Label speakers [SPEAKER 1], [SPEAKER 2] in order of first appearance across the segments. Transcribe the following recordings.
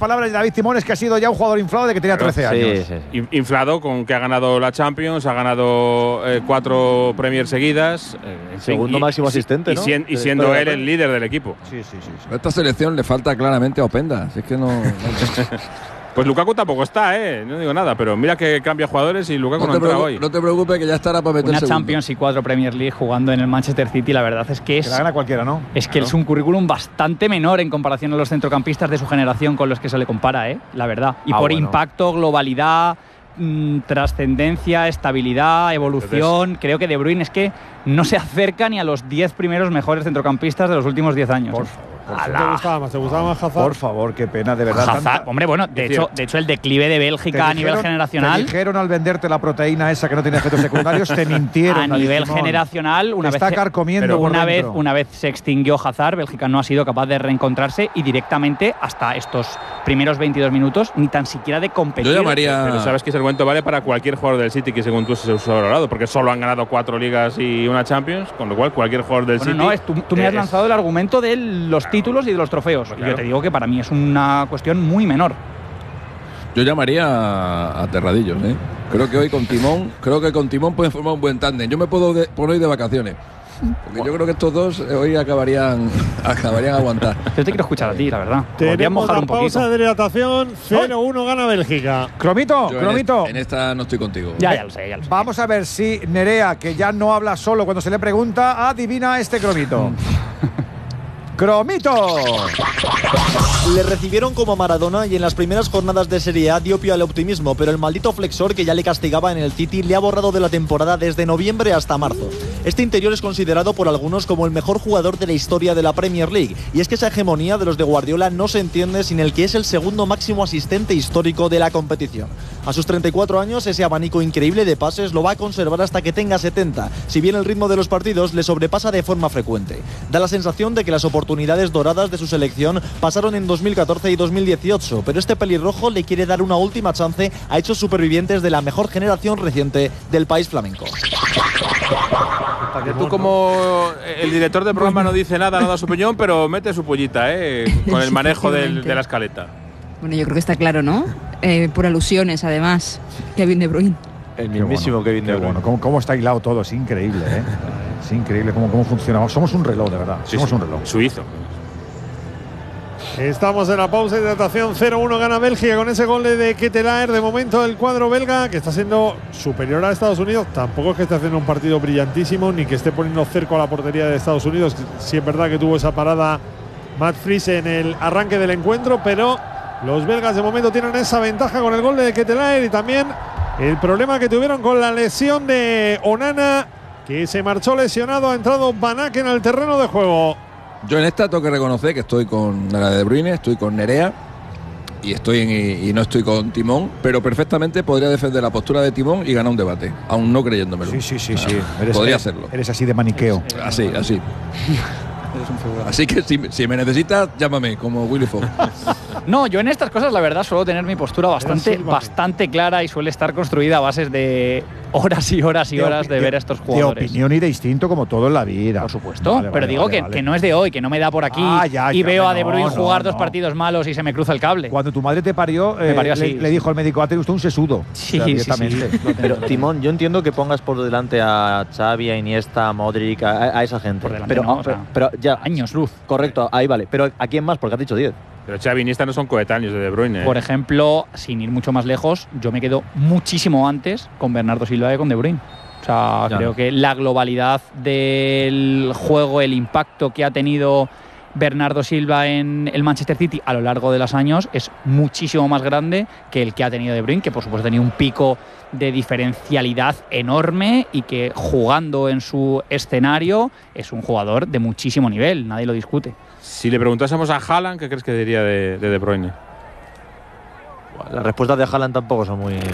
[SPEAKER 1] palabras de David Timón es que ha sido ya un jugador inflado de que tenía 13 años.
[SPEAKER 2] Sí. Inflado con que ha ganado la Champions, ha ganado 4 Premier seguidas.
[SPEAKER 3] Segundo máximo asistente, ¿no?
[SPEAKER 2] Y siendo él el líder del equipo.
[SPEAKER 1] Sí.
[SPEAKER 4] A esta selección le falta claramente a Openda. Si es que no.
[SPEAKER 2] Pues Lukaku tampoco está, no digo nada, pero mira que cambia jugadores y Lukaku no entra hoy.
[SPEAKER 4] No te preocupes que ya estará para meter
[SPEAKER 5] una
[SPEAKER 4] segundo.
[SPEAKER 5] Champions y 4 Premier League jugando en el Manchester City, la verdad es que
[SPEAKER 1] la gana cualquiera, ¿no?
[SPEAKER 5] Es que es un currículum bastante menor en comparación a los centrocampistas de su generación con los que se le compara, la verdad. Y por impacto, globalidad, trascendencia, estabilidad, evolución, creo que De Bruyne es que no se acerca ni a los 10 primeros mejores centrocampistas de los últimos 10 años.
[SPEAKER 1] Por favor.
[SPEAKER 6] ¿Te gustaba más Hazard?
[SPEAKER 1] Por favor, qué pena, de verdad.
[SPEAKER 5] Hazard, hombre, bueno, de hecho el declive de Bélgica a nivel generacional.
[SPEAKER 1] Te dijeron al venderte la proteína esa que no tiene efectos secundarios, te mintieron.
[SPEAKER 5] A nivel generacional, una vez se extinguió Hazard, Bélgica no ha sido capaz de reencontrarse y directamente hasta estos primeros 22 minutos ni tan siquiera de competir.
[SPEAKER 4] Yo llamaría.
[SPEAKER 2] Pero sabes que ese argumento vale para cualquier jugador del City que según tú se ha sobrevalorado, porque solo han ganado 4 ligas y una Champions, con lo cual cualquier jugador del City.
[SPEAKER 5] Tú me has lanzado el argumento de los títulos y de los trofeos. Pues claro. Y yo te digo que para mí es una cuestión muy menor.
[SPEAKER 4] Yo llamaría a Terradillos, Creo que con Timón pueden formar un buen tándem. Yo me puedo poner de vacaciones. Porque yo creo que estos dos hoy acabarían aguantar.
[SPEAKER 5] Yo te quiero escuchar a ti, la verdad.
[SPEAKER 6] Tenemos la pausa de hidratación. 0-1 gana Bélgica.
[SPEAKER 1] Cromito.
[SPEAKER 4] En esta no estoy contigo.
[SPEAKER 5] Ya lo sé.
[SPEAKER 1] Vamos a ver si Nerea, que ya no habla solo cuando se le pregunta, adivina este Cromito. ¡Cromito!
[SPEAKER 7] Le recibieron como Maradona y en las primeras jornadas de Serie A dio pie al optimismo, pero el maldito flexor que ya le castigaba en el City le ha borrado de la temporada desde noviembre hasta marzo. Este interior es considerado por algunos como el mejor jugador de la historia de la Premier League, y es que esa hegemonía de los de Guardiola no se entiende sin el que es el segundo máximo asistente histórico de la competición. A sus 34 años, ese abanico increíble de pases lo va a conservar hasta que tenga 70, si bien el ritmo de los partidos le sobrepasa de forma frecuente. Da la sensación de que las oportunidades doradas de su selección pasaron en 2014 y 2018, pero este pelirrojo le quiere dar una última chance a hechos supervivientes de la mejor generación reciente del país flamenco.
[SPEAKER 2] Tú como el director del programa no dice nada, no da su opinión, pero mete su pollita, con el manejo de la escaleta.
[SPEAKER 8] Bueno, yo creo que está claro, ¿no? Por alusiones, además, Kevin De Bruyne.
[SPEAKER 3] El mismísimo Kevin De Bruyne.
[SPEAKER 1] Bueno, cómo está hilado todo, es increíble, Es increíble cómo funcionamos. Somos un reloj, de verdad. Somos un reloj.
[SPEAKER 2] Suizo.
[SPEAKER 6] Estamos en la pausa de hidratación. 0-1 gana Bélgica con ese gol de Ketelaere. De momento el cuadro belga, que está siendo superior a Estados Unidos, tampoco es que esté haciendo un partido brillantísimo ni que esté poniendo cerco a la portería de Estados Unidos. Sí es verdad que tuvo esa parada Matt Friese en el arranque del encuentro, pero los belgas de momento tienen esa ventaja con el gol de Ketelaere y también el problema que tuvieron con la lesión de Onana, que se marchó lesionado. Ha entrado Van Aken al terreno de juego.
[SPEAKER 4] Yo en esta tengo que reconocer que estoy con la de Bruyne, estoy con Nerea y no estoy con Timón, pero perfectamente podría defender la postura de Timón y ganar un debate, aún no creyéndomelo.
[SPEAKER 1] Sí.
[SPEAKER 4] Podría hacerlo.
[SPEAKER 1] Eres así de maniqueo.
[SPEAKER 4] Así. Así que si me necesitas, llámame, como Willy Fogg.
[SPEAKER 5] No, yo en estas cosas la verdad suelo tener mi postura bastante clara y suele estar construida a bases de horas y horas de ver a estos jugadores.
[SPEAKER 1] De opinión y de instinto, como todo en la vida.
[SPEAKER 5] Por supuesto, pero digo que no es de hoy, que no me da por aquí veo a De Bruyne jugar dos partidos malos y se me cruza el cable.
[SPEAKER 1] Cuando tu madre te parió, le dijo al médico, te gustó un sesudo.
[SPEAKER 5] Sí.
[SPEAKER 3] Pero Timón, yo entiendo que pongas por delante a Xavi, a Iniesta, a Modric, a esa gente. Pero ya
[SPEAKER 5] años luz.
[SPEAKER 3] Correcto, ahí vale. Pero ¿a quién más? Porque has dicho 10.
[SPEAKER 2] Pero Xavi y Iniesta no son coetáneos de De Bruyne.
[SPEAKER 5] Por ejemplo, sin ir mucho más lejos, yo me quedo muchísimo antes con Bernardo Silva que con De Bruyne. O sea, creo que la globalidad del juego, el impacto que ha tenido Bernardo Silva en el Manchester City a lo largo de los años es muchísimo más grande que el que ha tenido De Bruyne, que por supuesto ha tenido un pico de diferencialidad enorme y que jugando en su escenario es un jugador de muchísimo nivel, nadie lo discute.
[SPEAKER 2] Si le preguntásemos a Haaland, ¿qué crees que diría de Bruyne?
[SPEAKER 3] Las respuestas de Haaland tampoco son muy...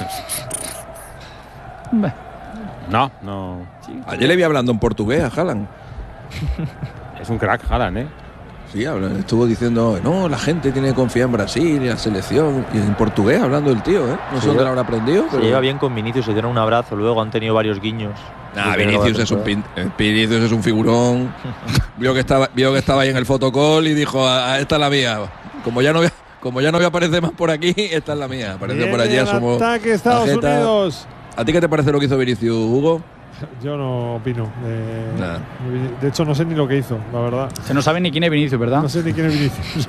[SPEAKER 2] No.
[SPEAKER 4] Sí. Ayer le vi hablando en portugués a Haaland.
[SPEAKER 2] Es un crack Haaland,
[SPEAKER 4] Sí, estuvo diciendo, no, la gente tiene que confiar en Brasil y la selección. Y en portugués hablando el tío, No sé dónde lo habrá aprendido.
[SPEAKER 3] Se lleva bien con Vinicius, se dieron un abrazo, luego han tenido varios guiños.
[SPEAKER 4] Vinicius es un figurón. vio que estaba ahí en el fotocall y dijo, esta es la mía. Como ya no como ya no voy a aparecer más por aquí, esta es la mía. Apareció por allí, asomó.
[SPEAKER 6] Ataque Estados Unidos.
[SPEAKER 4] ¿A ti qué te parece lo que hizo Vinicius, Hugo?
[SPEAKER 6] Yo no opino. De hecho, no sé ni lo que hizo, la verdad.
[SPEAKER 5] Se no sabe ni quién es Vinicius, ¿verdad?
[SPEAKER 6] No sé ni quién es Vinicius.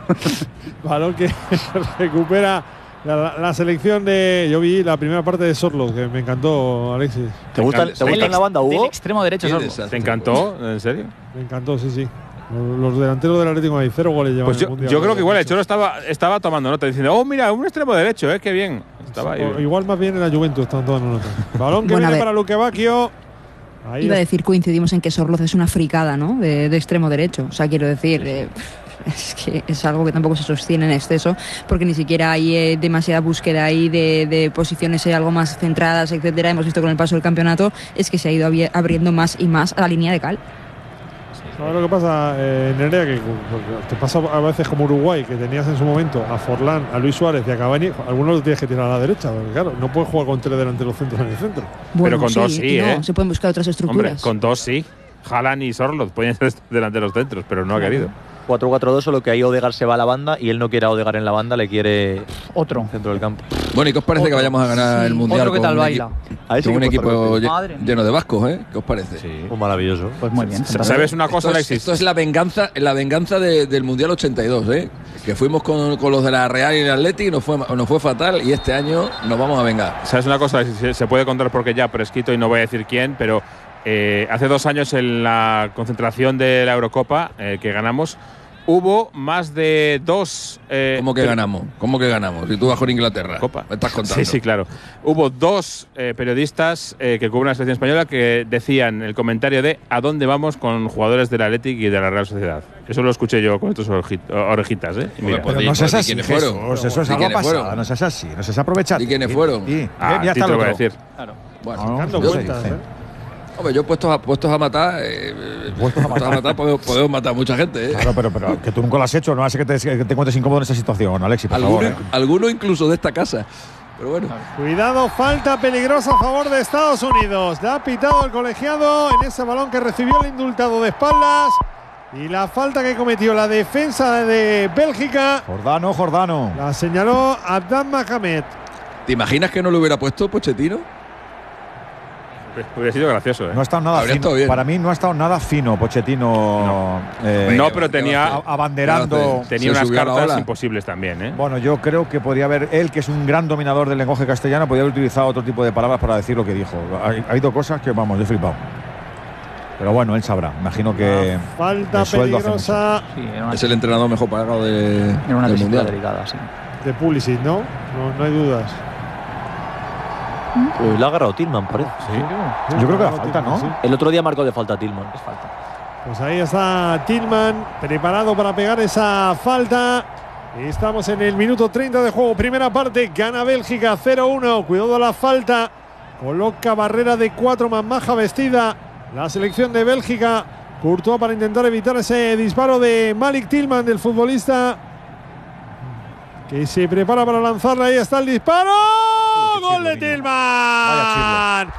[SPEAKER 6] Balón que recupera la selección de. Yo vi la primera parte de Sorloth, que me encantó, Alexis.
[SPEAKER 3] ¿Te gusta la banda, Hugo?
[SPEAKER 5] Del extremo derecho,
[SPEAKER 2] ¿Te encantó? ¿En serio?
[SPEAKER 6] Me encantó, sí. Los delanteros del Atlético hay 0 goles llevan.
[SPEAKER 2] Pues yo creo que igual el Cholo estaba tomando nota, diciendo, oh, mira, un extremo derecho, qué bien. Estaba ahí.
[SPEAKER 6] Igual más bien en la Juventus están tomando nota. Balón que viene para Luque Bacchio.
[SPEAKER 8] Iba a decir, coincidimos en que Sorloth es una fricada, ¿no? De extremo derecho. O sea, quiero decir, es que es algo que tampoco se sostiene en exceso, porque ni siquiera hay demasiada búsqueda ahí de posiciones algo más centradas, etcétera. Hemos visto con el paso del campeonato es que se ha ido abriendo más y más a la línea de cal.
[SPEAKER 6] ¿Sabes lo que pasa, Nerea? Que te pasa a veces como Uruguay, que tenías en su momento a Forlán, a Luis Suárez y a Cavani. Algunos los tienes que tirar a la derecha, porque claro, no puedes jugar con 3 delanteros centros en el centro.
[SPEAKER 8] Bueno,
[SPEAKER 2] pero con 2 sí,
[SPEAKER 8] no, se pueden buscar otras estructuras.
[SPEAKER 2] Hombre, con 2 sí. Haaland y Sorloth pueden ser delanteros centros, pero no ha querido.
[SPEAKER 3] 4-4-2, solo que ahí Odegaard se va a la banda y él no quiere a Odegaard en la banda, le quiere
[SPEAKER 5] otro
[SPEAKER 3] centro del campo.
[SPEAKER 4] Bueno, ¿y qué os parece que vayamos a ganar el Mundial?
[SPEAKER 5] Otro que tal baila.
[SPEAKER 4] Con un equipo lleno de vascos, ¿Qué os parece?
[SPEAKER 3] Sí. Maravilloso.
[SPEAKER 5] Pues muy bien.
[SPEAKER 2] ¿Sabes una cosa, Alexis?
[SPEAKER 4] Esto es la venganza del Mundial 82, que fuimos con los de la Real y el Atleti y nos fue fatal, y este año nos vamos a vengar.
[SPEAKER 2] ¿Sabes una cosa? Se puede contar porque ya prescrito y no voy a decir quién, pero hace 2 años en la concentración de la Eurocopa que ganamos, hubo más de 2…
[SPEAKER 4] ¿Cómo que ganamos? Si tú vas con Inglaterra.
[SPEAKER 2] Copa.
[SPEAKER 4] Me estás contando.
[SPEAKER 2] Sí, claro. Hubo 2 periodistas que cubren la selección española que decían el comentario de ¿a dónde vamos con jugadores del Athletic y de la Real Sociedad? Eso lo escuché yo con estas orejitas, Mira.
[SPEAKER 1] Pero no seas así,
[SPEAKER 4] ¿quiénes fueron?
[SPEAKER 1] Eso es algo pasado. No seas así, no seas aprovechado.
[SPEAKER 4] ¿Y quiénes fueron?
[SPEAKER 2] Ya te lo voy a decir.
[SPEAKER 5] Claro.
[SPEAKER 4] Bueno,
[SPEAKER 6] yo sé.
[SPEAKER 4] Hombre, yo puestos a matar, podemos matar a mucha gente,
[SPEAKER 1] Claro, pero que tú nunca lo has hecho, no hace que te encuentres incómodo en esa situación, Alexis, por favor.
[SPEAKER 4] Alguno incluso de esta casa. Pero bueno.
[SPEAKER 6] Cuidado, falta peligrosa a favor de Estados Unidos. Le ha pitado el colegiado en ese balón que recibió el indultado de espaldas. Y la falta que cometió la defensa de Bélgica.
[SPEAKER 1] Jordano.
[SPEAKER 6] La señaló Abdel Mohamed.
[SPEAKER 4] ¿Te imaginas que no lo hubiera puesto Pochettino?
[SPEAKER 2] Hubiera sido gracioso,
[SPEAKER 1] No ha estado nada fino. Para mí no ha estado nada fino Pochettino.
[SPEAKER 2] No, pero tenía
[SPEAKER 1] abanderando.
[SPEAKER 2] Tenía unas cartas imposibles también,
[SPEAKER 1] Bueno, yo creo que podría haber él, que es un gran dominador del lenguaje castellano, podría haber utilizado otro tipo de palabras para decir lo que dijo. Ha hado cosas que, vamos, yo he flipado. Pero bueno, él sabrá. Imagino que
[SPEAKER 6] falta peligrosa.
[SPEAKER 4] Es el entrenador mejor pagado del Mundial.
[SPEAKER 5] Delicada, sí.
[SPEAKER 6] De Pulisic, ¿no? No hay dudas.
[SPEAKER 3] Pues la ha agarrado Tillman, parece.
[SPEAKER 1] Sí. Yo creo que da falta, ¿no?
[SPEAKER 3] Sí. El otro día marcó de falta a Tillman.
[SPEAKER 5] Es falta.
[SPEAKER 6] Pues ahí está Tillman, preparado para pegar esa falta. Estamos en el minuto 30 de juego. Primera parte, gana Bélgica 0-1. Cuidado a la falta. Coloca barrera de 4 más maja vestida. La selección de Bélgica. Courtois para intentar evitar ese disparo de Malik Tillman, del futbolista que se prepara para lanzarla. Ahí está el disparo. ¡Gol de Tillman!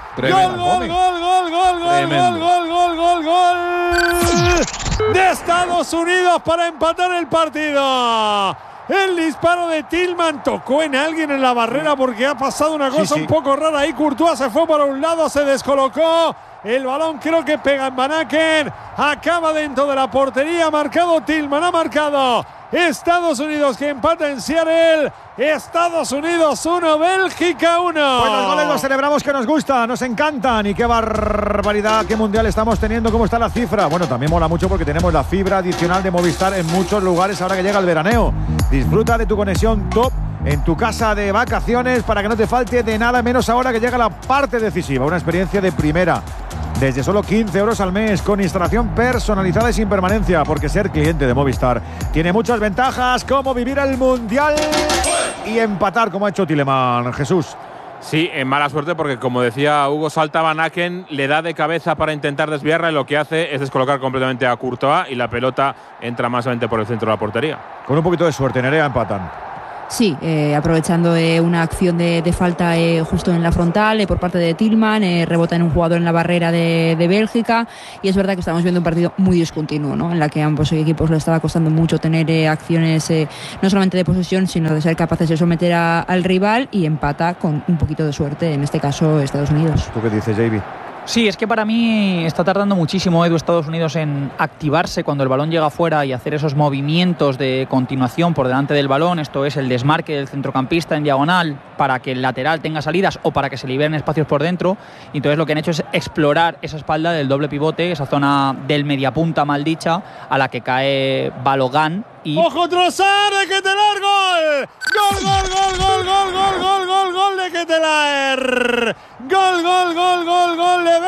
[SPEAKER 6] ¡Gol de Estados Unidos para empatar el partido! El disparo de Tillman tocó en alguien en la barrera porque ha pasado una cosa un poco rara ahí. Courtois se fue para un lado, se descolocó. El balón creo que pega en Van Aken. Acaba dentro de la portería. Ha marcado Tillman, ha marcado Estados Unidos, que empata en Seattle. Estados Unidos 1, Bélgica 1.
[SPEAKER 1] Bueno, los goles los celebramos, que nos gustan, nos encantan. Y qué barbaridad, qué mundial estamos teniendo, cómo está la cifra. Bueno, también mola mucho porque tenemos la fibra adicional de Movistar en muchos lugares ahora que llega el veraneo. Disfruta de tu conexión top en tu casa de vacaciones para que no te falte de nada, menos ahora que llega la parte decisiva. Una experiencia de primera. Desde solo 15 euros al mes, con instalación personalizada y sin permanencia, porque ser cliente de Movistar tiene muchas ventajas, como vivir el Mundial y empatar, como ha hecho Tielemans. Jesús.
[SPEAKER 2] Sí, en mala suerte porque, como decía Hugo, salta Van Aken, le da de cabeza para intentar desviarla y lo que hace es descolocar completamente a Courtois y la pelota entra más o menos por el centro de la portería.
[SPEAKER 1] Con un poquito de suerte, Nerea, empatan.
[SPEAKER 8] Sí, aprovechando una acción de falta justo en la frontal por parte de Tillman, rebota en un jugador en la barrera de Bélgica, y es verdad que estamos viendo un partido muy discontinuo, ¿no? En la que a ambos equipos le estaba costando mucho tener acciones no solamente de posesión, sino de ser capaces de someter al rival, y empata con un poquito de suerte, en este caso Estados Unidos.
[SPEAKER 1] ¿Tú qué dices, JB?
[SPEAKER 5] Sí, es que para mí está tardando muchísimo Estados Unidos en activarse cuando el balón llega afuera y hacer esos movimientos de continuación por delante del balón. Esto es el desmarque del centrocampista en diagonal para que el lateral tenga salidas o para que se liberen espacios por dentro. Y entonces lo que han hecho es explorar esa espalda del doble pivote, esa zona del mediapunta mal dicha, a la que cae Balogun. Y
[SPEAKER 6] ¡ojo, Trossard de Ketelaer! ¡Gol! ¡Gol, gol, gol, gol, gol, gol, gol, gol, gol de Ketelaer! ¡Gol, gol, gol, gol, gol de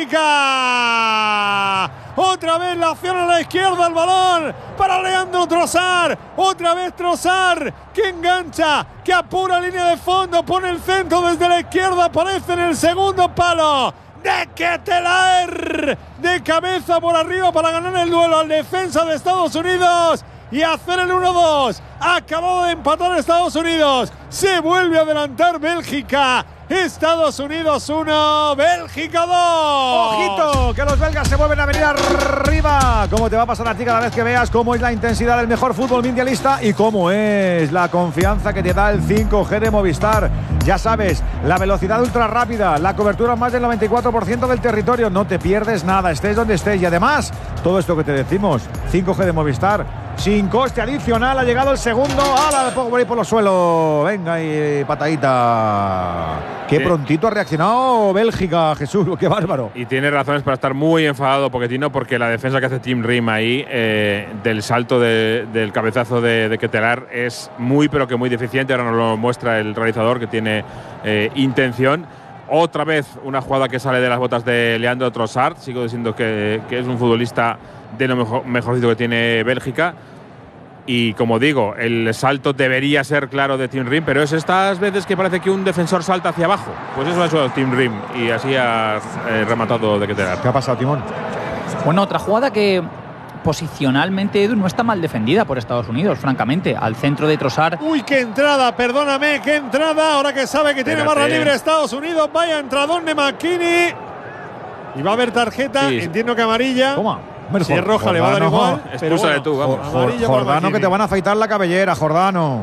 [SPEAKER 6] Bélgica! Otra vez la acción a la izquierda, el balón para Leandro Trossard. Otra vez Trossard, que engancha, que apura línea de fondo, pone el centro desde la izquierda, aparece en el segundo palo de Ketelaer, de cabeza por arriba para ganar el duelo al defensa de Estados Unidos y hacer el 1-2. Acabado de empatar Estados Unidos, se vuelve a adelantar Bélgica. Estados Unidos 1, Bélgica 2.
[SPEAKER 1] ¡Ojito! Que los belgas se vuelven a venir arriba. ¿Cómo te va a pasar a ti cada vez que veas cómo es la intensidad del mejor fútbol mundialista y cómo es la confianza que te da el 5G de Movistar? Ya sabes, la velocidad ultra rápida, la cobertura más del 94% del territorio. No te pierdes nada, estés donde estés. Y además, todo esto que te decimos, 5G de Movistar, sin coste adicional. Ha llegado el segundo. ¡Hala! Por ahí por los suelos. Venga, y patadita. Qué prontito ha reaccionado Bélgica, Jesús. Qué bárbaro.
[SPEAKER 2] Y tiene razones para estar muy enfadado Pochettino, porque la defensa que hace Tim Ream ahí, del salto del cabezazo de Ketelaer, es muy, pero que muy deficiente. Ahora nos lo muestra el realizador, que tiene intención. Otra vez una jugada que sale de las botas de Leandro Trossard. Sigo diciendo que es un futbolista de lo mejorcito que tiene Bélgica. Y como digo, el salto debería ser claro de Tim Ream, pero es estas veces que parece que un defensor salta hacia abajo. Pues eso ha hecho Tim Ream y así ha rematado de Ketelaer.
[SPEAKER 1] ¿Qué ha pasado, Timón?
[SPEAKER 5] Bueno, otra jugada que posicionalmente, Edu, no está mal defendida por Estados Unidos, francamente, al centro de Trossard.
[SPEAKER 6] ¡Uy, qué entrada! Perdóname, qué entrada. Ahora que sabe que tiene barra libre Estados Unidos, vaya entradón de McKinney. Y va a haber tarjeta, sí. Entiendo que amarilla.
[SPEAKER 1] Toma.
[SPEAKER 6] Si es roja le va a dar igual.
[SPEAKER 2] Expúsale tú, vamos.
[SPEAKER 1] Jordano, que te van a afeitar la cabellera, Jordano.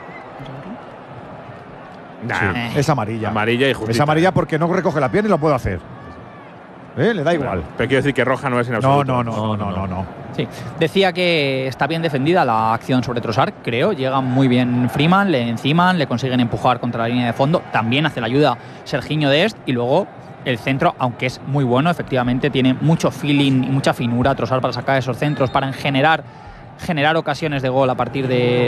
[SPEAKER 2] Nah.
[SPEAKER 1] Sí, es amarilla.
[SPEAKER 2] Amarilla y justita.
[SPEAKER 1] Es amarilla porque no recoge la pierna y lo puede hacer. Le da igual.
[SPEAKER 2] Pero quiero decir que roja no es en absoluto.
[SPEAKER 1] No.
[SPEAKER 5] Sí, decía que está bien defendida la acción sobre Trossard, creo. Llega muy bien Freeman, le enciman, le consiguen empujar contra la línea de fondo. También hace la ayuda Serginho Dest, y luego el centro, aunque es muy bueno, efectivamente tiene mucho feeling y mucha finura Trossard para sacar esos centros, para generar ocasiones de gol a partir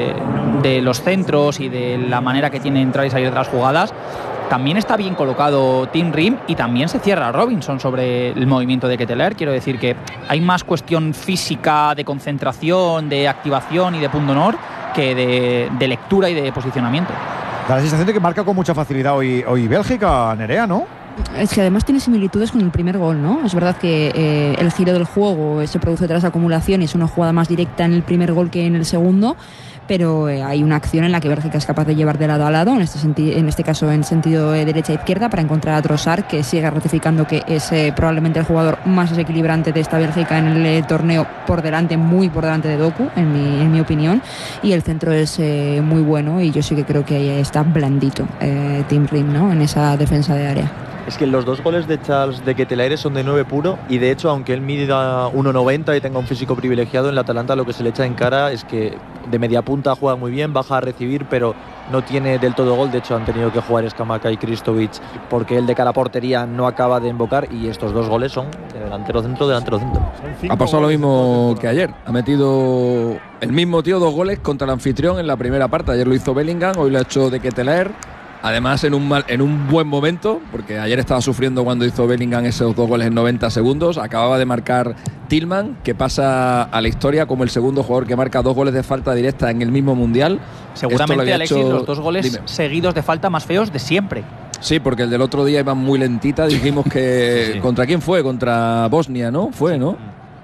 [SPEAKER 5] de los centros y de la manera que tiene de entrar y salir de las jugadas. También está bien colocado Tim Ream y también se cierra Robinson sobre el movimiento de Ketelaer. Quiero decir que hay más cuestión física, de concentración, de activación y de punto honor que de lectura y de posicionamiento.
[SPEAKER 1] Da la sensación de que marca con mucha facilidad hoy Bélgica, Nerea, ¿no?
[SPEAKER 8] Es que además tiene similitudes con el primer gol, ¿no? Es verdad que el giro del juego se produce tras acumulación y es una jugada más directa en el primer gol que en el segundo, pero hay una acción en la que Bélgica es capaz de llevar de lado a lado, en este caso en sentido derecha-izquierda, para encontrar a Trossard, que sigue ratificando que es probablemente el jugador más desequilibrante de esta Bélgica en el torneo, muy por delante de Doku, en mi opinión, y el centro es muy bueno, y yo sí que creo que ahí está blandito Tim Ream, ¿no? En esa defensa de área.
[SPEAKER 3] Es que los dos goles de Charles de Ketelaere son de 9 puro, y de hecho, aunque él mida 1,90 y tenga un físico privilegiado, en la Atalanta lo que se le echa en cara es que de media punta juega muy bien, baja a recibir, pero no tiene del todo gol. De hecho, han tenido que jugar Scamacca y Kristovic porque él de cara a portería no acaba de invocar, y estos dos goles son de delantero-centro.
[SPEAKER 4] Ha pasado lo mismo que ayer. Ha metido el mismo tío 2 goles contra el anfitrión en la primera parte. Ayer lo hizo Bellingham, hoy lo ha hecho de Ketelaer. Además, en un buen momento, porque ayer estaba sufriendo cuando hizo Bellingham esos 2 goles en 90 segundos. Acababa de marcar Tillman, que pasa a la historia como el segundo jugador que marca 2 goles de falta directa en el mismo mundial.
[SPEAKER 5] Seguramente, Alexis, los 2 goles seguidos de falta más feos de siempre.
[SPEAKER 4] Sí, porque el del otro día iba muy lentita. Dijimos que…
[SPEAKER 3] Sí.
[SPEAKER 4] ¿Contra quién fue? Contra Bosnia, ¿no? Fue, ¿no?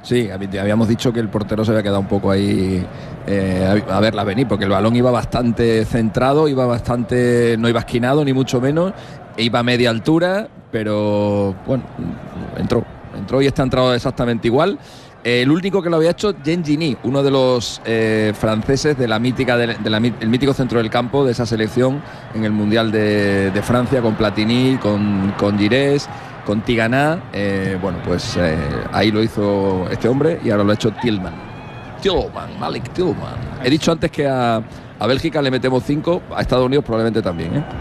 [SPEAKER 4] Sí, habíamos dicho que el portero se había quedado un poco ahí a verla venir, porque el balón iba bastante centrado, no iba esquinado ni mucho menos, iba a media altura, pero bueno, entró y está entrado exactamente igual. El único que lo había hecho, Jean Gini, uno de los franceses de la mítica, el mítico centro del campo de esa selección en el Mundial de Francia, con Platini, con Girés, con Tigana. Bueno, pues ahí lo hizo este hombre y ahora lo ha hecho Malik Tillman. He dicho antes que a Bélgica le metemos 5, a Estados Unidos probablemente también, ¿eh?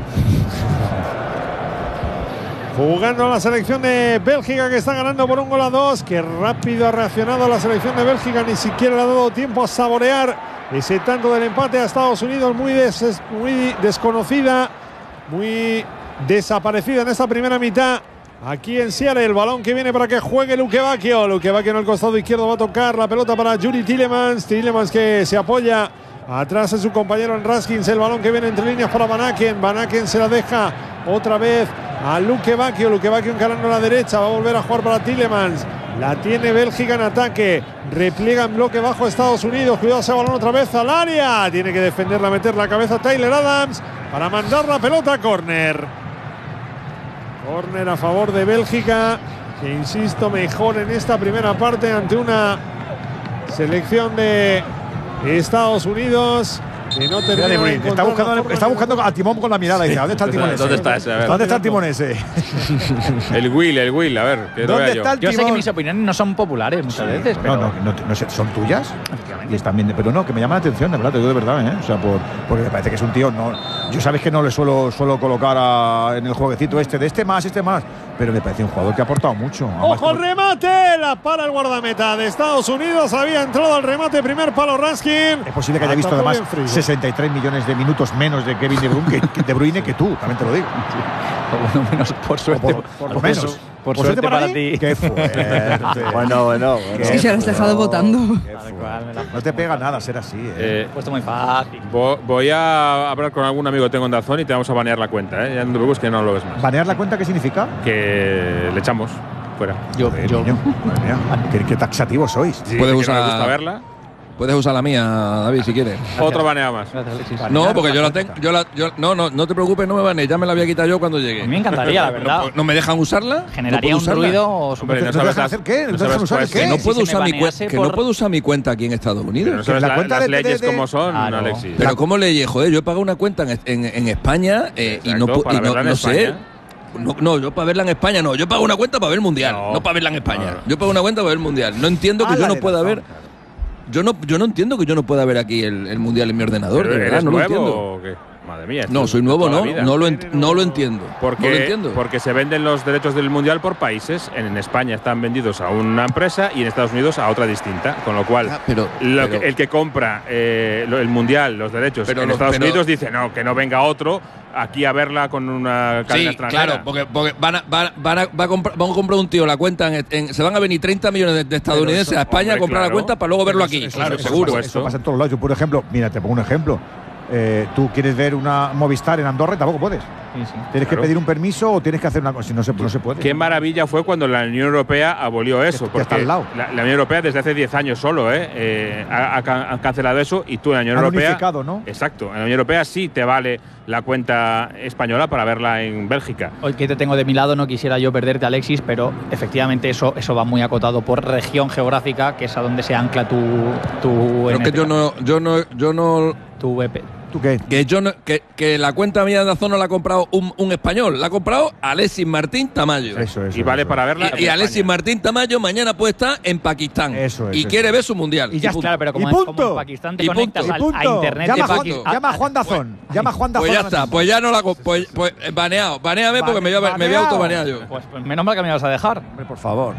[SPEAKER 6] Jugando la selección de Bélgica, que está ganando por 1-2. Qué rápido ha reaccionado la selección de Bélgica. Ni siquiera le ha dado tiempo a saborear ese tanto del empate a Estados Unidos. Muy desconocida, muy desaparecida en esta primera mitad. Aquí en Seattle, el balón que viene para que juegue Luque Bacchio. Luque Bacchio en el costado izquierdo va a tocar la pelota para Yuri Tielemans. Tielemans que se apoya atrás de su compañero en Raskins. El balón que viene entre líneas para Van Aken. Van Aken se la deja otra vez a Luque Bacchio. Luque Bacchio encarando a la derecha. Va a volver a jugar para Tielemans. La tiene Bélgica en ataque. Repliega en bloque bajo Estados Unidos. Cuidado ese balón otra vez al área. Tiene que defenderla, meter la cabeza Tyler Adams para mandar la pelota a córner. Córner a favor de Bélgica, que insisto, mejor en esta primera parte ante una selección de Estados Unidos que no termina de
[SPEAKER 1] está buscando a Timón con la mirada. Dice, ¿dónde está el timón ese?
[SPEAKER 2] ¿Dónde está ese?
[SPEAKER 1] ¿Dónde está el timón ese?
[SPEAKER 2] El Will, a ver. Que
[SPEAKER 1] ¿Dónde está el timón?
[SPEAKER 5] Yo sé que mis opiniones no son populares muchas veces, pero…
[SPEAKER 1] No sé, ¿son tuyas? Y están bien, pero no, que me llama la atención, de verdad, te digo de verdad, ¿eh? O sea, porque me parece que es un tío… yo sabes que no le suelo colocar en el jueguecito este más, pero me parece un jugador que ha aportado mucho.
[SPEAKER 6] ¡Ojo, el remate! La para el guardameta de Estados Unidos. Había entrado al remate, primer palo Raskin.
[SPEAKER 1] Es posible que haya visto además 63 millones de minutos menos de Kevin De Bruyne que tú, también te lo digo.
[SPEAKER 5] O bueno, menos, por suerte.
[SPEAKER 1] Por menos.
[SPEAKER 5] Por suerte para ti.
[SPEAKER 1] Qué fuerte.
[SPEAKER 7] Bueno.
[SPEAKER 8] Es que se lo has dejado votando.
[SPEAKER 1] No te pega nada ser así.
[SPEAKER 5] He puesto muy fácil.
[SPEAKER 2] Voy a hablar con algún amigo que tengo en Dazón y te vamos a banear la cuenta, ¿eh? Ya no te preocupes que no lo ves más.
[SPEAKER 1] ¿Banear la cuenta qué significa?
[SPEAKER 2] Que le echamos fuera.
[SPEAKER 1] Niño, madre mía, qué taxativos sois.
[SPEAKER 2] Sí,
[SPEAKER 4] Puedes
[SPEAKER 2] que
[SPEAKER 4] usar…
[SPEAKER 2] no le gusta verla.
[SPEAKER 4] Puedes usar la mía, David, si quieres.
[SPEAKER 2] Otro banea más.
[SPEAKER 5] Gracias, Alexis.
[SPEAKER 4] No, porque yo la tengo. No te preocupes, no me banees. Ya me la voy a quitar yo cuando llegue.
[SPEAKER 5] A mí me encantaría, la verdad.
[SPEAKER 4] ¿No me dejan usarla?
[SPEAKER 5] Generaría un ruido o
[SPEAKER 2] Hombre,
[SPEAKER 1] ¿No dejan hacer qué? ¿No dejan usar qué?
[SPEAKER 4] Que no
[SPEAKER 5] Si
[SPEAKER 4] puedo
[SPEAKER 5] se me
[SPEAKER 4] usar mi
[SPEAKER 5] banease
[SPEAKER 4] cuenta. Que no puedo usar mi cuenta aquí en Estados Unidos.
[SPEAKER 2] No sabes
[SPEAKER 1] la cuenta
[SPEAKER 2] las
[SPEAKER 1] de-
[SPEAKER 2] leyes
[SPEAKER 1] de-
[SPEAKER 2] como son,
[SPEAKER 5] Claro.
[SPEAKER 2] Alexis.
[SPEAKER 4] Pero ¿cómo le joder? Yo he pagado una cuenta en España y no,
[SPEAKER 2] Exacto, para verla en
[SPEAKER 4] no sé.
[SPEAKER 2] España.
[SPEAKER 4] No, yo para verla en España no. Yo pago una cuenta para ver el Mundial, no para verla en España.
[SPEAKER 2] Claro.
[SPEAKER 4] Yo pago una cuenta para ver el Mundial. No entiendo que yo no pueda ver… Yo no entiendo que yo no pueda ver aquí el Mundial en mi ordenador. De verdad,
[SPEAKER 2] ¿Eres
[SPEAKER 4] no lo
[SPEAKER 2] nuevo
[SPEAKER 4] entiendo.
[SPEAKER 2] o qué? Madre mía.
[SPEAKER 4] No,
[SPEAKER 2] esto
[SPEAKER 4] soy nuevo,
[SPEAKER 2] toda la
[SPEAKER 4] no.
[SPEAKER 2] vida.
[SPEAKER 4] No lo entiendo. No lo entiendo.
[SPEAKER 2] Porque se venden los derechos del Mundial por países. En España están vendidos a una empresa y en Estados Unidos a otra distinta. Con lo cual, el que compra el Mundial, los derechos
[SPEAKER 4] Pero
[SPEAKER 2] en
[SPEAKER 4] los-
[SPEAKER 2] Estados
[SPEAKER 4] pero-
[SPEAKER 2] Unidos dice no, que no venga otro aquí a verla con una cadena
[SPEAKER 4] Sí,
[SPEAKER 2] extranjera.
[SPEAKER 4] claro, porque vamos a comprar un tío la cuenta se van a venir 30 millones de estadounidenses a España a comprar la
[SPEAKER 2] claro.
[SPEAKER 4] cuenta para luego verlo aquí.
[SPEAKER 2] Claro,
[SPEAKER 4] seguro.
[SPEAKER 1] Eso pasa en todos lados. Yo, por ejemplo, mira, te pongo un ejemplo. Tú quieres ver una Movistar en Andorra y tampoco puedes. Tienes que pedir un permiso o tienes que hacer una cosa. Si no se puede.
[SPEAKER 2] Qué maravilla fue cuando la Unión Europea abolió eso.
[SPEAKER 1] Que está
[SPEAKER 2] Porque
[SPEAKER 1] al lado.
[SPEAKER 2] la Unión Europea desde hace 10 años solo ha cancelado eso y tú en la Unión
[SPEAKER 1] Han
[SPEAKER 2] Europea…
[SPEAKER 1] unificado, ¿no?
[SPEAKER 2] Exacto. En la Unión Europea sí te vale la cuenta española para verla en Bélgica.
[SPEAKER 5] Hoy que te tengo de mi lado no quisiera yo perderte, Alexis, pero efectivamente eso va muy acotado por región geográfica, que es a donde se ancla tu
[SPEAKER 4] Pero es que yo no
[SPEAKER 5] tu EP.
[SPEAKER 1] ¿Tú qué?
[SPEAKER 4] que la cuenta mía de Dazón no la ha comprado un español, la ha comprado Alexis Martín Tamayo.
[SPEAKER 1] Eso.
[SPEAKER 2] Y vale para verla.
[SPEAKER 4] Y
[SPEAKER 2] en
[SPEAKER 4] Alexis
[SPEAKER 2] España.
[SPEAKER 4] Martín Tamayo mañana puede estar en Pakistán.
[SPEAKER 1] Eso es,
[SPEAKER 4] y
[SPEAKER 1] eso
[SPEAKER 4] quiere
[SPEAKER 1] es.
[SPEAKER 4] ver su mundial.
[SPEAKER 1] Y ya
[SPEAKER 4] punto.
[SPEAKER 5] Claro, pero como,
[SPEAKER 1] Y punto.
[SPEAKER 5] como en Pakistán te
[SPEAKER 4] Y
[SPEAKER 5] conectas
[SPEAKER 4] punto.
[SPEAKER 5] a internet de
[SPEAKER 1] Llama
[SPEAKER 5] Pakistán.
[SPEAKER 1] llama a Juan Dazón. Llama a Juan Dazón.
[SPEAKER 4] Pues ya
[SPEAKER 1] ahora
[SPEAKER 4] está,
[SPEAKER 1] mismo.
[SPEAKER 4] pues ya no la pues baneado. Baneame porque me voy a
[SPEAKER 1] Baneado.
[SPEAKER 4] autobanear yo.
[SPEAKER 5] Pues menos mal que me vas a dejar.
[SPEAKER 1] Hombre, por favor.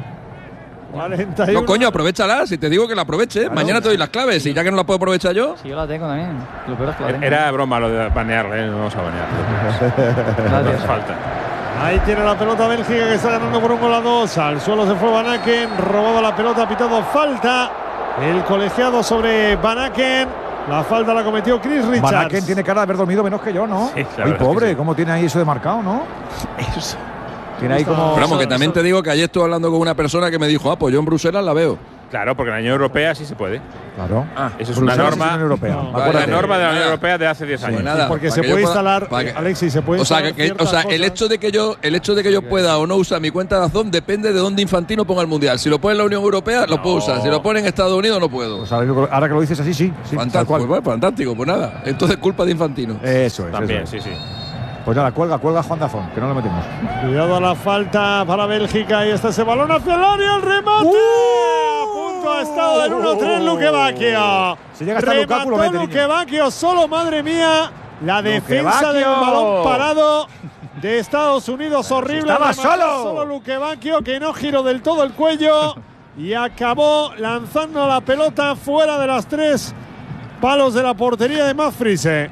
[SPEAKER 6] 41.
[SPEAKER 4] No, coño, aprovechala. Si te digo que la aproveche, mañana te doy las claves. Y ya que no la puedo aprovechar yo.
[SPEAKER 5] Sí, yo la tengo también. Lo peor es que la tengo.
[SPEAKER 2] Era broma lo de banearle, no vamos a banear. No
[SPEAKER 5] Gracias.
[SPEAKER 2] hace falta.
[SPEAKER 6] Ahí tiene la pelota Bélgica, que está ganando por 1-2. Al suelo se fue Van Aken, robado la pelota, pitado falta. El colegiado sobre Van Aken. La falta la cometió Chris Richards.
[SPEAKER 1] Van Aken tiene cara de haber dormido menos que yo, ¿no?
[SPEAKER 2] Sí, la
[SPEAKER 1] Ay,
[SPEAKER 2] verdad es que
[SPEAKER 1] pobre,
[SPEAKER 2] sí.
[SPEAKER 1] ¿cómo tiene ahí eso de marcado, no? Tiene ahí como…
[SPEAKER 4] Pero vamos, que también te digo que ayer estuve hablando con una persona que me dijo, pues yo en Bruselas la veo.
[SPEAKER 2] Claro, porque en la Unión Europea sí se puede.
[SPEAKER 1] Claro.
[SPEAKER 2] Eso es una norma.
[SPEAKER 1] Europea.
[SPEAKER 6] No,
[SPEAKER 2] Una norma de la Unión Europea de hace 10 años.
[SPEAKER 4] Pues nada,
[SPEAKER 6] Porque
[SPEAKER 4] para
[SPEAKER 6] se
[SPEAKER 4] que yo
[SPEAKER 6] puede
[SPEAKER 4] pueda-
[SPEAKER 6] instalar,
[SPEAKER 4] para que-
[SPEAKER 6] Alexis, se puede
[SPEAKER 4] O sea,
[SPEAKER 6] instalar
[SPEAKER 4] el hecho de que yo pueda o no usar mi cuenta de Dazón depende de dónde Infantino ponga el Mundial. Si lo pone en la Unión Europea, lo puedo usar. Si lo pone en Estados Unidos, no puedo.
[SPEAKER 1] Pues ahora que lo dices así, sí. Tal
[SPEAKER 4] Fantástico,
[SPEAKER 1] cual.
[SPEAKER 4] pues, bueno, fantástico, pues nada. Entonces culpa de Infantino.
[SPEAKER 1] Eso es.
[SPEAKER 2] También,
[SPEAKER 1] eso es.
[SPEAKER 2] sí.
[SPEAKER 1] Pues nada, cuelga Juan Dazón, que no lo metemos.
[SPEAKER 6] Cuidado a la falta para Bélgica. Y está ese balón hacia el área. El remate. A punto ha estado del 1-3 Luque Bacchio.
[SPEAKER 1] Si llega hasta Lukaku, lo mete,
[SPEAKER 6] Luque
[SPEAKER 1] niño.
[SPEAKER 6] Bacchio solo, madre mía. La defensa
[SPEAKER 1] Bacchio.
[SPEAKER 6] del balón parado de Estados Unidos. Horrible.
[SPEAKER 1] estaba
[SPEAKER 6] Remató
[SPEAKER 1] solo.
[SPEAKER 6] Solo Luque Bacchio, que no giró del todo el cuello. Y acabó lanzando la pelota fuera de las 3 palos de la portería de Matt Friese.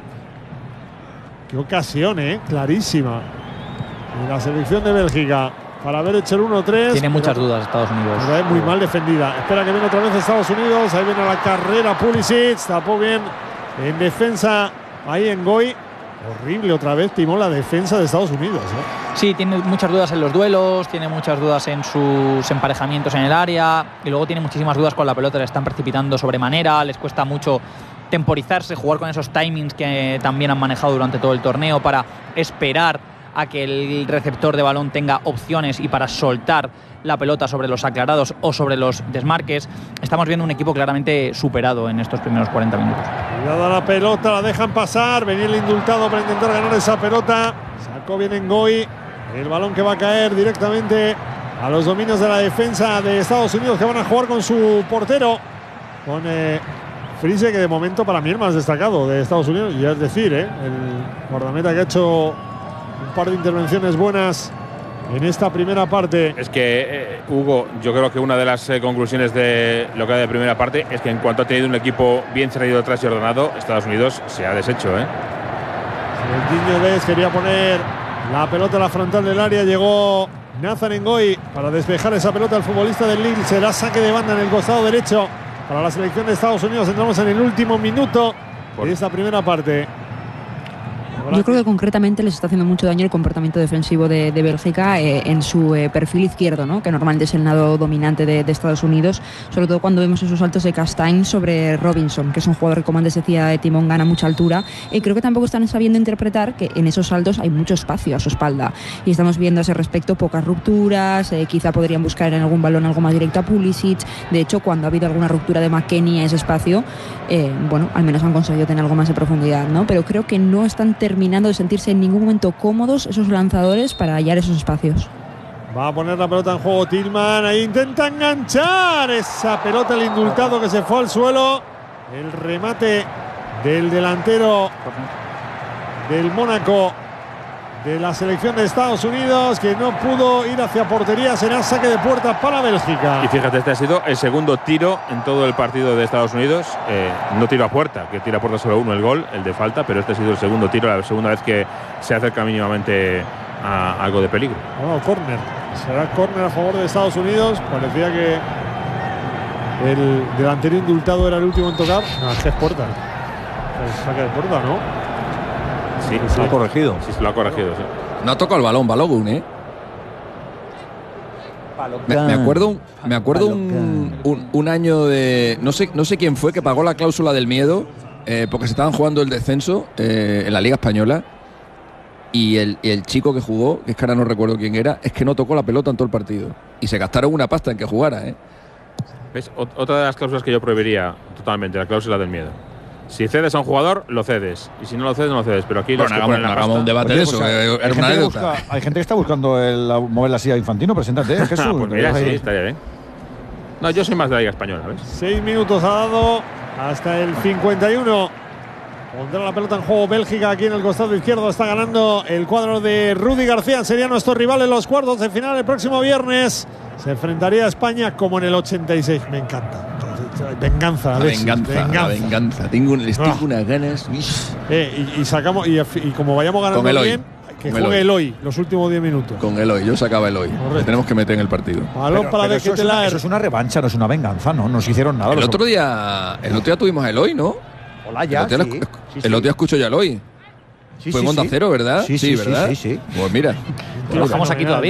[SPEAKER 6] Qué ocasión, clarísima. En la selección de Bélgica para haber hecho el 1-3.
[SPEAKER 5] Tiene muchas dudas Estados Unidos.
[SPEAKER 6] Pero es muy mal defendida. Espera que viene otra vez Estados Unidos. Ahí viene la carrera Pulisic. Tapó bien en defensa ahí en Goy. Horrible otra vez, timó la defensa de Estados Unidos.
[SPEAKER 5] Sí, tiene muchas dudas en los duelos, tiene muchas dudas en sus emparejamientos en el área y luego tiene muchísimas dudas con la pelota, le están precipitando sobremanera, les cuesta mucho temporizarse, jugar con esos timings que también han manejado durante todo el torneo para esperar a que el receptor de balón tenga opciones y para soltar la pelota sobre los aclarados o sobre los desmarques. Estamos viendo un equipo claramente superado en estos primeros 40 minutos.
[SPEAKER 6] Cuidado a la pelota, la dejan pasar. Venía el indultado para intentar ganar esa pelota. Sacó bien en Goy. El balón que va a caer directamente a los dominios de la defensa de Estados Unidos, que van a jugar con su portero, con Friese, que de momento para mí es el más destacado de Estados Unidos. Y es decir, el guardameta que ha hecho un par de intervenciones buenas en esta primera parte.
[SPEAKER 2] Es que, Hugo, yo creo que una de las conclusiones de lo que hay de primera parte es que en cuanto ha tenido un equipo bien cerrado atrás y ordenado, Estados Unidos se ha deshecho.
[SPEAKER 6] El Guiño Des quería poner la pelota a la frontal del área. Llegó Nathan Ngoy para despejar esa pelota al futbolista del Lille. Será saque de banda en el costado derecho para la selección de Estados Unidos. Entramos en el último minuto de esta primera parte.
[SPEAKER 8] Yo creo que concretamente les está haciendo mucho daño el comportamiento defensivo de Bélgica en su perfil izquierdo, ¿no? Que normalmente es el lado dominante de Estados Unidos, sobre todo cuando vemos esos saltos de Castagne sobre Robinson, que es un jugador que, como antes decía, de timón gana mucha altura, y creo que tampoco están sabiendo interpretar que en esos saltos hay mucho espacio a su espalda, y estamos viendo a ese respecto pocas rupturas. Quizá podrían buscar en algún balón algo más directo a Pulisic. De hecho, cuando ha habido alguna ruptura de McKennie a ese espacio, bueno, al menos han conseguido tener algo más de profundidad, ¿no? Pero creo que no están terminando de sentirse en ningún momento cómodos esos lanzadores para hallar esos espacios.
[SPEAKER 6] Va a poner la pelota en juego Tillman. Ahí intenta enganchar esa pelota, el indultado que se fue al suelo. El remate del delantero del Mónaco de la selección de Estados Unidos, que no pudo ir hacia portería. Será saque de puerta para Bélgica.
[SPEAKER 2] Y fíjate, este ha sido el segundo tiro en todo el partido de Estados Unidos. No tiro a puerta, que tira a puerta solo uno, el gol, el de falta, pero este ha sido el segundo tiro, la segunda vez que se acerca mínimamente a algo de peligro.
[SPEAKER 6] Bueno, córner. Será córner a favor de Estados Unidos. Parecía que el delantero indultado era el último en tocar. No, es que es puerta. Es saque de puerta, ¿no?
[SPEAKER 2] Sí,
[SPEAKER 7] Se lo ha corregido.
[SPEAKER 2] Sí, se lo ha corregido, sí.
[SPEAKER 4] No ha tocado el balón, Balogun, ¿eh? Me acuerdo un año de. No sé quién fue que pagó la cláusula del miedo porque se estaban jugando el descenso en la Liga Española. Y el chico que jugó, que es que ahora no recuerdo quién era, es que no tocó la pelota en todo el partido. Y se gastaron una pasta en que jugara, ¿eh?
[SPEAKER 2] ¿Ves? Otra de las cláusulas que yo prohibiría totalmente, la cláusula del miedo. Si cedes a un jugador, lo cedes. Y si no lo cedes, no lo cedes. Pero aquí los que ponen la
[SPEAKER 4] hagamos
[SPEAKER 2] pasta-
[SPEAKER 4] un debate de eso. Era una anécdota.
[SPEAKER 1] Hay gente que está buscando mover la silla de Infantino. Preséntate, Jesús.
[SPEAKER 2] Ah, pues mira, sí, estaría bien. No, yo soy más de la Liga Española, ¿ves?
[SPEAKER 6] 6 minutos ha dado hasta el 51. Pondrá la pelota en juego Bélgica aquí en el costado izquierdo. Está ganando el cuadro de Rudy García. Sería nuestro rival en los cuartos de final el próximo viernes. Se enfrentaría a España como en el 86. Me encanta. Venganza,
[SPEAKER 4] La
[SPEAKER 6] Alexis,
[SPEAKER 4] venganza. Les tengo unas ganas.
[SPEAKER 6] Y sacamos y como vayamos ganando
[SPEAKER 4] Con Eloy.
[SPEAKER 6] bien, que
[SPEAKER 4] Con
[SPEAKER 6] juegue Eloy los últimos 10 minutos.
[SPEAKER 4] Con Eloy, yo sacaba Eloy. Le tenemos que meter en el partido.
[SPEAKER 6] Balón para
[SPEAKER 1] eso es una revancha, no es una venganza, ¿no? Nos hicieron nada.
[SPEAKER 4] El otro día tuvimos a Eloy, ¿no?
[SPEAKER 1] Hola, ya.
[SPEAKER 4] El otro día escucho ya a Eloy. Fue en Onda Cero, ¿verdad?
[SPEAKER 1] Sí,
[SPEAKER 4] ¿verdad?
[SPEAKER 1] Sí.
[SPEAKER 4] Pues mira.
[SPEAKER 5] Lo dejamos aquí todavía, ¿no?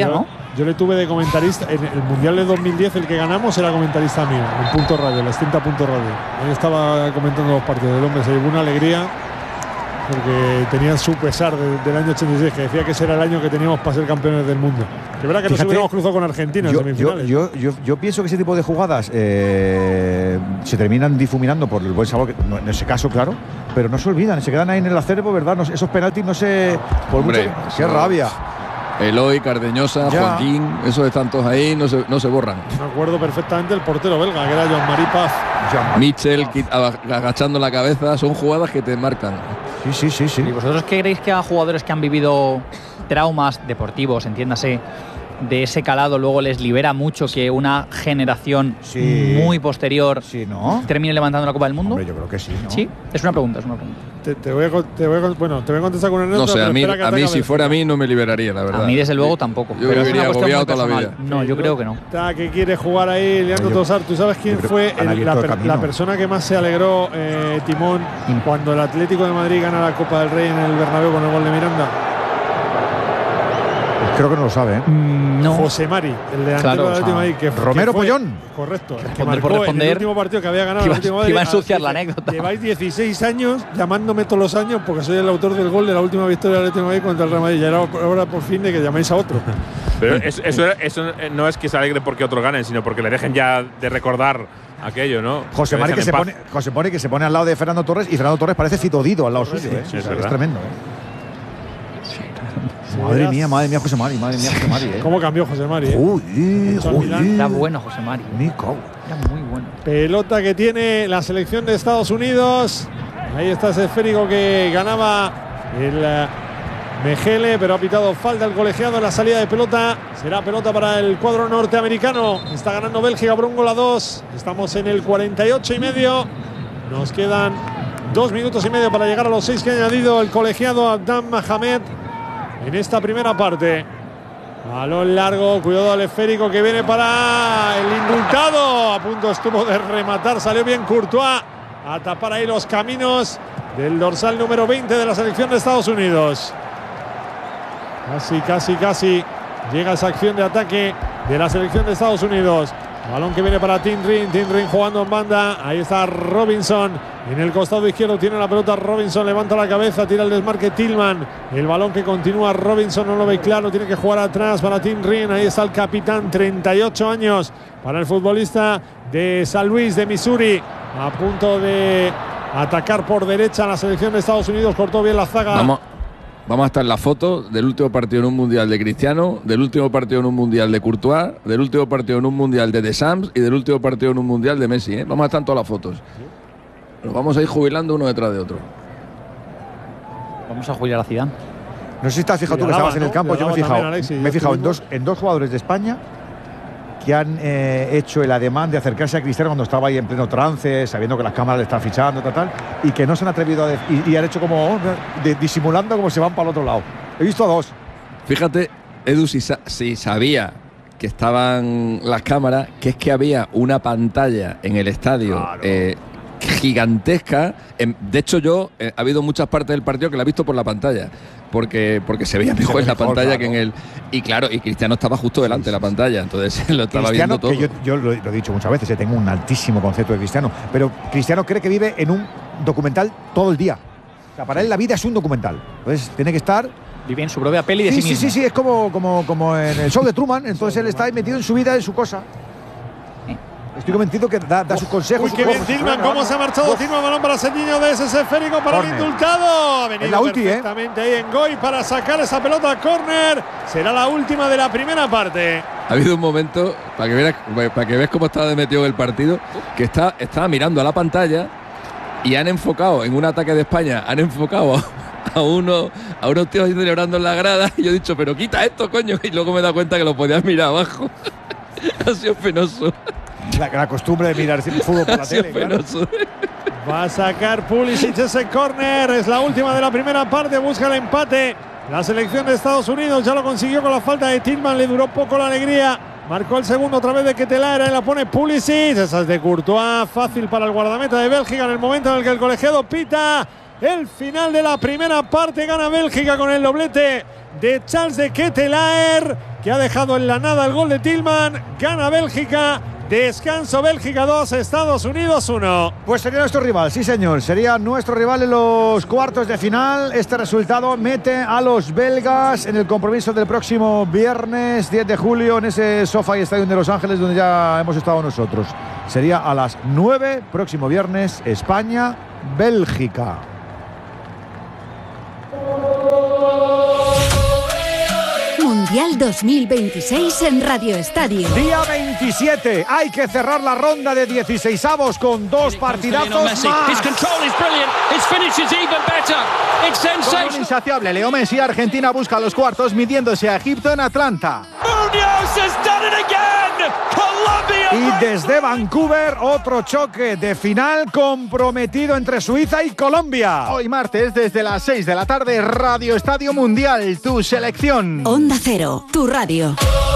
[SPEAKER 6] yo le tuve de comentarista en el Mundial de 2010, el que ganamos era comentarista mío, en Punto Radio, la extinta Punto Radio. Él estaba comentando los partidos del hombre, se llevó una alegría porque tenía su pesar del año 86, que decía que ese era el año que teníamos para ser campeones del mundo. Que verdad que nos hubiéramos cruzado con Argentina en semifinales.
[SPEAKER 1] Yo pienso que ese tipo de jugadas se terminan difuminando por el buen sabor, que en ese caso, claro, pero no se olvidan, se quedan ahí en el acervo, ¿verdad? No, esos penaltis no se… Por
[SPEAKER 4] Hombre,
[SPEAKER 1] mucho, ¡qué rabia!
[SPEAKER 4] Eloy, Cardeñosa,
[SPEAKER 1] Ya.
[SPEAKER 4] Joaquín, esos están todos ahí, no se borran.
[SPEAKER 6] Me acuerdo perfectamente el portero belga, que era Jean-Marie Paz.
[SPEAKER 4] Mitchell agachando la cabeza, son jugadas que te marcan.
[SPEAKER 1] Sí.
[SPEAKER 5] ¿Y vosotros creéis que a jugadores que han vivido traumas deportivos, entiéndase, de ese calado, luego les libera mucho que una generación muy posterior termine levantando la Copa del Mundo?
[SPEAKER 1] Hombre, yo creo que sí, ¿no?
[SPEAKER 5] Sí, es una pregunta.
[SPEAKER 6] Te voy a contestar con una
[SPEAKER 4] No
[SPEAKER 6] anécdota.
[SPEAKER 4] sé, a mí
[SPEAKER 6] pero
[SPEAKER 4] si fuera a mí no me liberaría, la verdad.
[SPEAKER 5] A mí desde luego tampoco.
[SPEAKER 4] Yo
[SPEAKER 5] Pero es
[SPEAKER 4] viviría
[SPEAKER 5] una cuestión
[SPEAKER 4] agobiado
[SPEAKER 5] muy
[SPEAKER 4] toda la
[SPEAKER 5] personal.
[SPEAKER 4] vida.
[SPEAKER 5] No, yo creo que no.
[SPEAKER 6] Que quiere jugar ahí liando tosar. ¿Tú sabes quién fue la persona que más se alegró, Timón, cuando el Atlético de Madrid gana la Copa del Rey en el Bernabéu con el gol de Miranda?
[SPEAKER 1] Creo que no lo sabe, ¿eh?
[SPEAKER 5] No.
[SPEAKER 6] José Mari, el delantero del Atlético de Madrid.
[SPEAKER 1] Romero Pollón.
[SPEAKER 6] Correcto. El que
[SPEAKER 5] Responder
[SPEAKER 6] marcó
[SPEAKER 5] por responder,
[SPEAKER 6] en el último partido que había ganado el Atlético de Madrid.
[SPEAKER 5] Iba a ensuciar la anécdota.
[SPEAKER 6] Lleváis 16 años llamándome todos los años porque soy el autor del gol de la última victoria del Atlético de Madrid contra el Real Madrid. Ya era hora por fin de que llaméis a otro.
[SPEAKER 2] Pero eso no es que se alegre porque otros ganen, sino porque le dejen ya de recordar aquello, ¿no?
[SPEAKER 1] José Mari que se pone al lado de Fernando Torres y Fernando Torres parece Fito Dido al lado suyo, ¿eh?
[SPEAKER 2] Sí,
[SPEAKER 1] es tremendo, ¿eh? Madre mía, José Mari, ¿eh?
[SPEAKER 6] ¿Cómo cambió José Mari?
[SPEAKER 5] Está bueno José Mari. Está muy bueno.
[SPEAKER 6] Pelota que tiene la selección de Estados Unidos. Ahí está ese esférico que ganaba el Mejele, pero ha pitado falta el colegiado en la salida de pelota. Será pelota para el cuadro norteamericano. Está ganando Bélgica por 1-2. Estamos en el 48,5. Nos quedan 2 minutos y medio para llegar a los 6 que ha añadido el colegiado Abdam Mohamed en esta primera parte. Balón largo, cuidado al esférico que viene para el indultado. A punto estuvo de rematar, salió bien Courtois a tapar ahí los caminos del dorsal número 20 de la selección de Estados Unidos. Casi llega esa acción de ataque de la selección de Estados Unidos. Balón que viene para Tim Ring jugando en banda. Ahí está Robinson en el costado izquierdo, tiene la pelota Robinson, levanta la cabeza, tira el desmarque Tillman. El balón que continúa Robinson, no lo ve claro, tiene que jugar atrás para Tim Ring. Ahí está el capitán, 38 años para el futbolista de San Luis de Missouri, a punto de atacar por derecha la selección de Estados Unidos. Cortó bien la zaga.
[SPEAKER 4] Vamos a estar en la foto del último partido en un mundial de Cristiano, del último partido en un mundial de Courtois, del último partido en un mundial de Deschamps y del último partido en un mundial de Messi, ¿eh? Vamos a estar en todas las fotos. Nos vamos a ir jubilando uno detrás de otro.
[SPEAKER 5] Vamos a jubilar a Zidane.
[SPEAKER 1] No sé si te has fijado tú que estabas en el campo. Yo me he fijado en dos jugadores de España que han hecho el ademán de acercarse a Cristiano cuando estaba ahí en pleno trance, sabiendo que las cámaras le están fichando, y que no se han atrevido a y han hecho como disimulando como se van para el otro lado. He visto a dos.
[SPEAKER 4] Fíjate, Edu, si sabía que estaban las cámaras, que es que había una pantalla en el estadio gigantesca. De hecho, ha habido muchas partes del partido que la he visto por la pantalla. Porque se veía mejor en la pantalla que en el… Y claro, y Cristiano estaba justo delante de la pantalla, entonces lo estaba viendo todo.
[SPEAKER 1] Que yo lo he dicho muchas veces, tengo un altísimo concepto de Cristiano, pero Cristiano cree que vive en un documental todo el día. O sea, para él la vida es un documental. Entonces tiene que estar…
[SPEAKER 5] Vive en su propia peli de sí mismo.
[SPEAKER 1] Sí, es como en el show de Truman. Entonces él está ahí metido en su vida, en su cosa. Estoy convencido que da sus consejos.
[SPEAKER 6] Uy, qué bien Tillman, cómo se ha marchado Tillman, balón para Serginho de ese esférico para el indultado. Ha venido perfectamente ahí en Goy para sacar esa pelota a córner. Será la última de la primera parte.
[SPEAKER 4] Ha habido un momento, para que veas cómo estaba de metido en el partido, que estaba mirando a la pantalla y han enfocado en un ataque de España, han enfocado a unos tíos ahí celebrando en la grada, y yo he dicho, pero quita esto, coño, y luego me he dado cuenta que lo podías mirar abajo. Ha sido penoso.
[SPEAKER 1] La costumbre de mirar el fútbol por la tele, claro.
[SPEAKER 6] Va a sacar Pulisic ese córner. Es la última de la primera parte. Busca el empate. La selección de Estados Unidos ya lo consiguió con la falta de Tillman. Le duró poco la alegría. Marcó el segundo otra vez de Ketelaere. Y la pone Pulisic. Esa es de Courtois. Fácil para el guardameta de Bélgica en el momento en el que el colegiado pita el final de la primera parte. Gana Bélgica con el doblete de Charles de Ketelaere. que ha dejado en la nada el gol de Tillman. Gana Bélgica. Descanso, Bélgica 2, Estados Unidos 1.
[SPEAKER 1] Pues sería nuestro rival, sí señor, sería nuestro rival en los cuartos de final. Este resultado mete a los belgas en el compromiso del próximo viernes 10 de julio en ese SoFi Stadium de Los Ángeles donde ya hemos estado nosotros. Sería a las 9, próximo viernes, España-Bélgica.
[SPEAKER 9] Mundial 2026 en Radio Estadio.
[SPEAKER 1] Día 27. Hay que cerrar la ronda de 16avos con dos partidazos más.
[SPEAKER 10] Con un insaciable Leo Messi, Argentina busca los cuartos midiéndose a Egipto en Atlanta.
[SPEAKER 1] Y desde Vancouver, otro choque de final comprometido entre Suiza y Colombia.
[SPEAKER 10] Hoy martes, desde las 6 de la tarde, Radio Estadio Mundial, tu selección.
[SPEAKER 9] Onda Cero, tu radio.